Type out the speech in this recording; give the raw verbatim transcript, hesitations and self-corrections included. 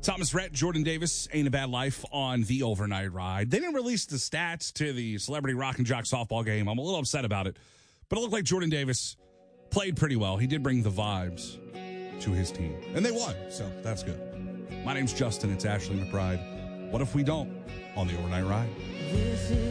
Thomas Rhett, Jordan Davis, Ain't a Bad Life on the overnight ride. They didn't release the stats to the Celebrity Rock and Jock softball game. I'm a little upset about it, but it looked like Jordan Davis played pretty well. He did bring the vibes to his team, and they won, so that's good. My name's Justin. It's Ashley McBride. What if we don't on the overnight ride?